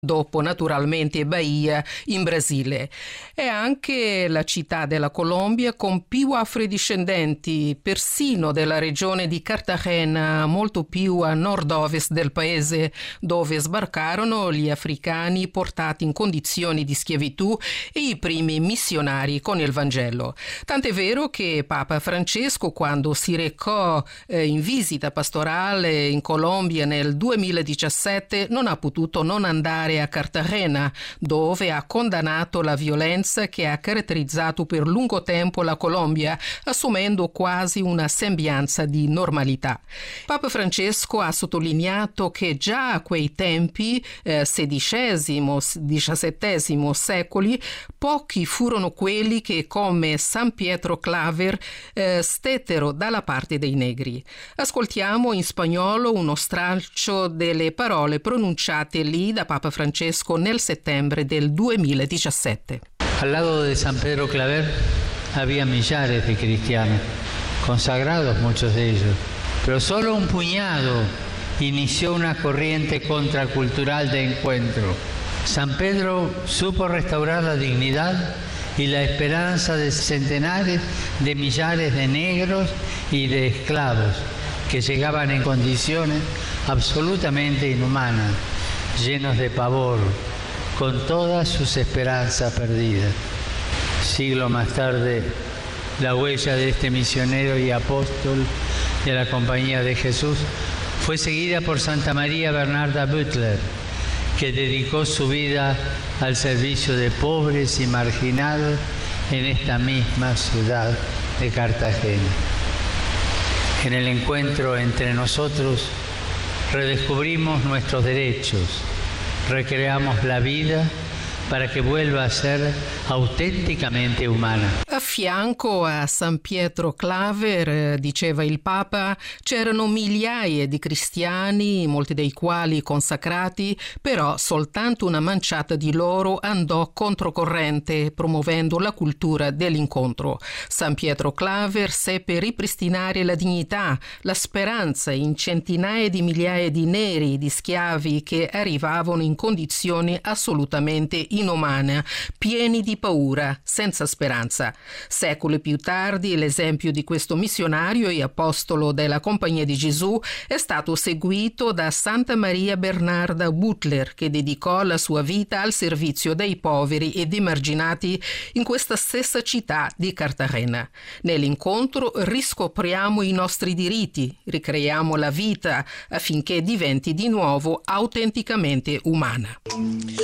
dopo naturalmente Bahia in Brasile. È anche la città della Colombia con più afrodiscendenti, persino della regione di Cartagena, molto più a nord-ovest del paese, dove sbarcarono gli africani portati in condizioni di schiavitù e i primi missionari con il Vangelo. Tant'è vero che Papa Francesco, quando si recò in visita pastorale in Colombia nel 2017, non ha potuto non andare a Cartagena, dove ha condannato la violenza che ha caratterizzato per lungo tempo la Colombia, assumendo quasi una sembianza di normalità. Papa Francesco ha sottolineato che già a quei tempi, XVI-XVII secoli, pochi furono quelli che, come San Pietro Claver, stettero dalla parte dei negri. Ascoltiamo in spagnolo uno stralcio delle parole pronunciate lì da Papa Francesco nel settembre del 2017. Al lado de San Pedro Claver había millares de cristianos, consagrados muchos de ellos, pero solo un puñado inició una corriente contracultural de encuentro. San Pedro supo restaurar la dignidad y la esperanza de centenares de millares de negros y de esclavos que llegaban en condiciones absolutamente inhumanas, llenos de pavor, con todas sus esperanzas perdidas. Siglo más tarde, la huella de este misionero y apóstol de la Compañía de Jesús fue seguida por Santa María Bernarda Butler, que dedicó su vida al servicio de pobres y marginados en esta misma ciudad de Cartagena. En el encuentro entre nosotros redescubrimos nuestros derechos, recreamos la vida para che vuelva a essere autenticamente umana. A fianco a San Pietro Claver, diceva il Papa, c'erano migliaia di cristiani, molti dei quali consacrati, però soltanto una manciata di loro andò controcorrente, promuovendo la cultura dell'incontro. San Pietro Claver seppe ripristinare la dignità, la speranza in centinaia di migliaia di neri, di schiavi che arrivavano in condizioni assolutamente inumane, pieni di paura, senza speranza. Secoli più tardi l'esempio di questo missionario e apostolo della Compagnia di Gesù è stato seguito da Santa Maria Bernarda Butler, che dedicò la sua vita al servizio dei poveri ed emarginati in questa stessa città di Cartagena. Nell'incontro riscopriamo i nostri diritti, ricreiamo la vita affinché diventi di nuovo autenticamente umana.